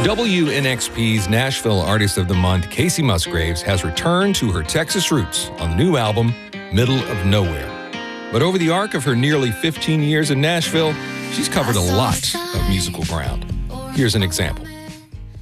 WNXP's Nashville Artist of the Month, Kacey Musgraves, has returned to her Texas roots on the new album, Middle of Nowhere. But over the arc of her nearly 15 years in Nashville, she's covered a lot of musical ground. Here's an example.